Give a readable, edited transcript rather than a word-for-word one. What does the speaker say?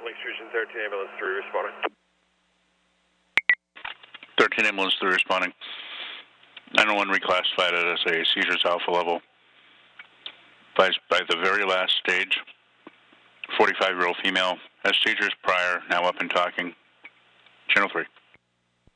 extrusion 13 ambulance 3 responding. 13 ambulance 3 responding. 901 reclassified it as a seizures alpha level. By the very last stage, 45-year-old female has seizures prior, now up and talking. Channel 3.